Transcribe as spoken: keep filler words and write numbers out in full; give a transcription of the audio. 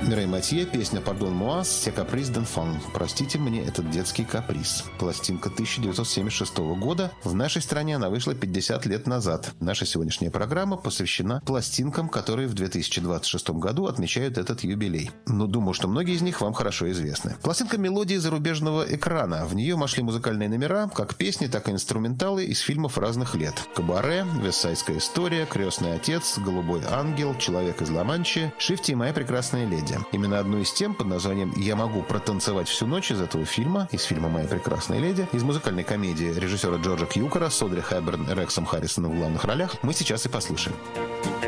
Мирей Матье, песня «Пардон Муа», «C'est caprice d'enfant». «Простите мне этот детский каприз». Пластинка тысяча девятьсот семьдесят шестого года. В нашей стране она вышла пятьдесят лет назад. Наша сегодняшняя программа посвящена пластинкам, которые в две тысячи двадцать шестом году отмечают этот юбилей. Но думаю, что многие из них вам хорошо известны. Пластинка мелодии зарубежного экрана. В нее вошли музыкальные номера, как песни, так и инструменталы из фильмов разных лет. «Кабаре», «Вестсайдская история», «Крестный отец», «Голубой ангел», «Человек из Ла-Манчи», «Шифти» и «Моя прекрасная леди». Именно одну из тем под названием «Я могу протанцевать всю ночь» из этого фильма, из фильма «Моя прекрасная леди», из музыкальной комедии режиссера Джорджа Кьюкера с Одри Хепберн и Рексом Харрисоном в главных ролях, мы сейчас и послушаем.